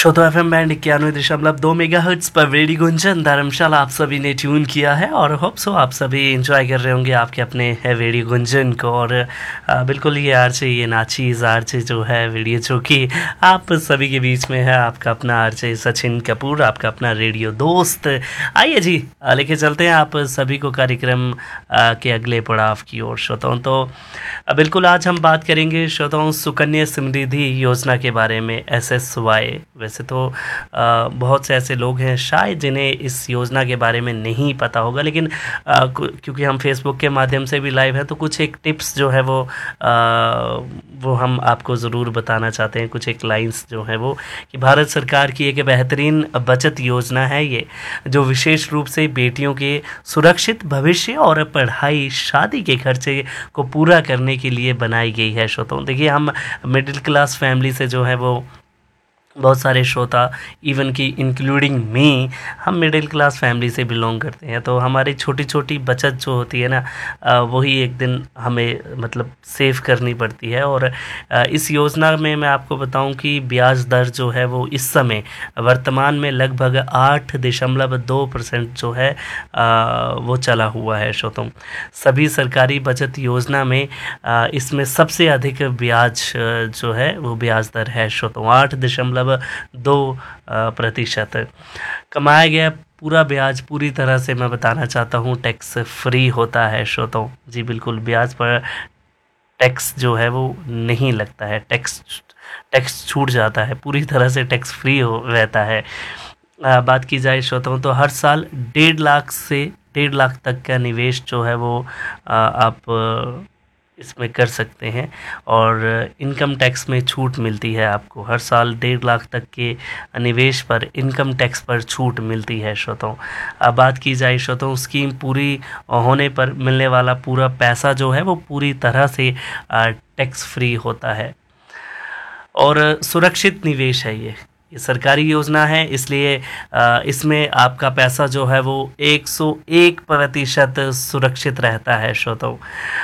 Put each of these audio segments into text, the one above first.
श्रोता FM band 91.2 megahertz पर radio Gunjan धर्मशाला आप सभी ने ट्यून किया है और होप सो आप सभी एंजॉय कर रहे होंगे आपके अपने रेडियो गुंजन को। और बिल्कुल ये आरजे ये नाचीज़ आरजे जो है वीडियो जो कि आप सभी के बीच में है, आपका अपना आरजे सचिन कपूर, आपका अपना रेडियो दोस्त। आइए जी लेके चलते हैं आप सभी को कार्यक्रम के अगले पड़ाव की ओर श्रोताओं। तो बिल्कुल आज हम बात करेंगे श्रोताओं सुकन्या समृद्धि योजना के बारे में, SSY। वैसे तो बहुत से ऐसे लोग हैं शायद जिन्हें इस योजना के बारे में नहीं पता होगा, लेकिन क्योंकि हम फेसबुक के माध्यम से भी लाइव हैं तो कुछ एक टिप्स जो है वो हम आपको ज़रूर बताना चाहते हैं। कुछ एक लाइंस जो है वो कि भारत सरकार की एक बेहतरीन बचत योजना है ये, जो विशेष रूप से बेटियों के सुरक्षित भविष्य और पढ़ाई शादी के खर्चे को पूरा करने के लिए बनाई गई है श्रोताओं। देखिए हम मिडिल क्लास फैमिली से जो है वो बहुत सारे श्रोता इवन की इंक्लूडिंग मी, हम मिडिल क्लास फैमिली से बिलोंग करते हैं। तो हमारी छोटी छोटी बचत जो होती है ना वही एक दिन हमें मतलब सेव करनी पड़ती है। और इस योजना में मैं आपको बताऊं कि ब्याज दर जो है वो इस समय वर्तमान में लगभग 8.2% जो है वो चला हुआ है श्रोतों। सभी सरकारी बचत योजना में इसमें सबसे अधिक ब्याज जो है वो ब्याज दर है श्रोतों, 8.2%। कमाया गया पूरा ब्याज पूरी तरह से मैं बताना चाहता हूँ टैक्स फ्री होता है श्रोतों। जी बिल्कुल, ब्याज पर टैक्स जो है वो नहीं लगता है, टैक्स छूट जाता है, पूरी तरह से टैक्स फ्री रहता है। बात की जाए श्रोताओं तो हर साल 1.5 लाख से 1.5 लाख तक का निवेश जो है वो आप इसमें कर सकते हैं और इनकम टैक्स में छूट मिलती है आपको। हर साल 1.5 लाख तक के निवेश पर इनकम टैक्स पर छूट मिलती है श्रोताओं। अब बात की जाए श्रोताओं स्कीम पूरी होने पर मिलने वाला पूरा पैसा जो है वो पूरी तरह से टैक्स फ्री होता है और सुरक्षित निवेश है ये सरकारी योजना है, इसलिए इसमें आपका पैसा जो है वो 101% सुरक्षित रहता है श्रोताओं।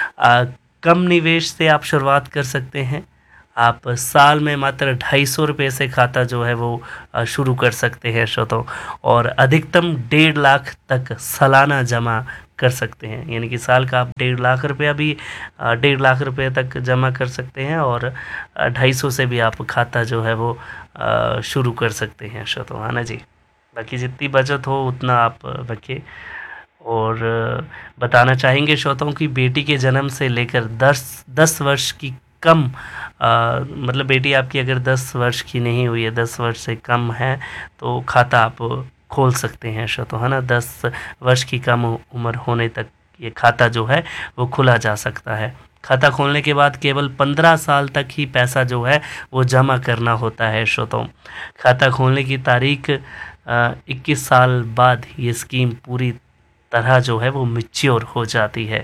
कम निवेश से आप शुरुआत कर सकते हैं। आप साल में मात्र 250 रुपये से खाता जो है वो शुरू कर सकते हैं श्रोताओं और अधिकतम 1.5 लाख तक सालाना जमा कर सकते हैं। यानी कि साल का आप 1.5 लाख रुपया भी 1.5 लाख रुपये तक जमा कर सकते हैं और 250 से भी आप खाता जो है वो शुरू कर सकते हैं श्रोताओं, है ना जी। बाकी जितनी बचत हो उतना आप रखिए। और बताना चाहेंगे श्रोताओं की बेटी के जन्म से लेकर 10 वर्ष की कम मतलब बेटी आपकी अगर 10 वर्ष की नहीं हुई है, 10 वर्ष से कम है तो खाता आप खोल सकते हैं श्रोताओं, है ना। 10 वर्ष की कम उम्र होने तक ये खाता जो है वो खुला जा सकता है। खाता खोलने के बाद केवल 15 साल तक ही पैसा जो है वो जमा करना होता है श्रोताओं। खाता खोलने की तारीख 21 साल बाद ये स्कीम पूरी तरह जो है वो मैच्योर हो जाती है।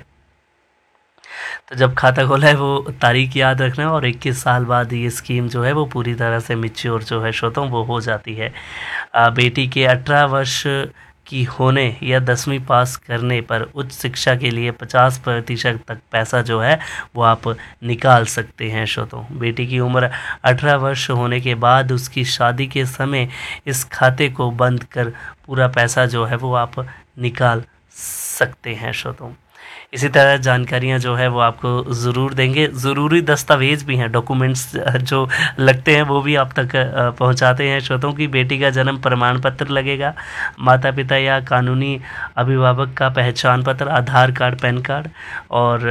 तो जब खाता खोला है वो तारीख याद रखना और 21 साल बाद ये स्कीम जो है वो पूरी तरह से मैच्योर जो है श्रोताओं वो हो जाती है। बेटी के 18 वर्ष की होने या 10वीं पास करने पर उच्च शिक्षा के लिए 50% तक पैसा जो है वो आप निकाल सकते हैं श्रोताओं। बेटी की उम्र 18 वर्ष होने के बाद उसकी शादी के समय इस खाते को बंद कर पूरा पैसा जो है वो आप निकाल सकते हैं श्रोताओं। इसी तरह जानकारियां जो है वो आपको ज़रूर देंगे। ज़रूरी दस्तावेज़ भी हैं, डॉक्यूमेंट्स जो लगते हैं वो भी आप तक पहुंचाते हैं श्रोताओं की बेटी का जन्म प्रमाण पत्र लगेगा, माता पिता या कानूनी अभिभावक का पहचान पत्र, आधार कार्ड, पैन कार्ड और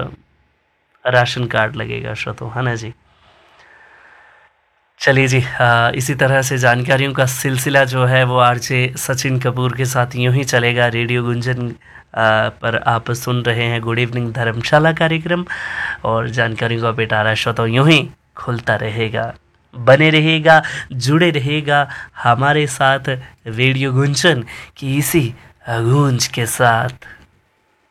राशन कार्ड लगेगा श्रोताओं, है ना जी। चलिए जी इसी तरह से जानकारियों का सिलसिला जो है वो आरजे सचिन कपूर के साथ यूं ही चलेगा। रेडियो गुंजन पर आप सुन रहे हैं गुड इवनिंग धर्मशाला कार्यक्रम और जानकारियों का पिटारा श्रोताओं यूं ही खुलता रहेगा। बने रहेगा, जुड़े रहेगा हमारे साथ रेडियो गुंजन की इसी गूंज के साथ।